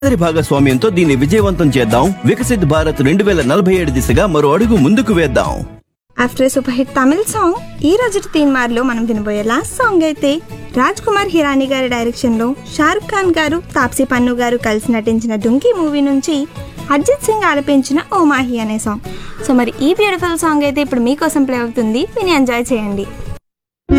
అందరి భాగస్వామ్యంతో దీన్ని విజయవంతం చేద్దాం. వికసిత్ భారత్ 2047 దిశగా మరో అడుగు ముందుకు వేద్దాం. After super hit Tamil song ఈ రోజు తీన్మార్లో మనం వినబోయే లాస్ట్ సాంగ్ అయితే రాజ్ కుమార్ హిరానీ గారి డైరెక్షన్ లో షారుఖ్ ఖాన్ గారు, తాప్సీ పన్ను గారు కలిసి నటించిన డుంకీ మూవీ నుంచి అర్జిత్ సింగ్ ఆలపించిన ఓ మాహి అనే సాంగ్. సో మరి ఈ బ్యూటిఫుల్ సాంగ్ అయితే ఇప్పుడు మీకోసం ప్లే అవుతుంది, విని ఎంజాయ్ చేయండి.